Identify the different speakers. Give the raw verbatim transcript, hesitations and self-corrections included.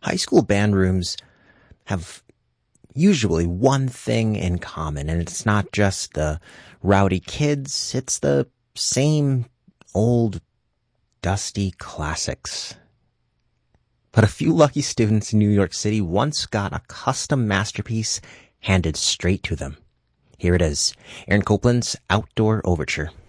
Speaker 1: High school band rooms have usually one thing in common, and it's not just the rowdy kids, it's the same old, dusty classics. But a few lucky students in New York City once got a custom masterpiece handed straight to them. Here it is, Aaron Copland's Outdoor Overture.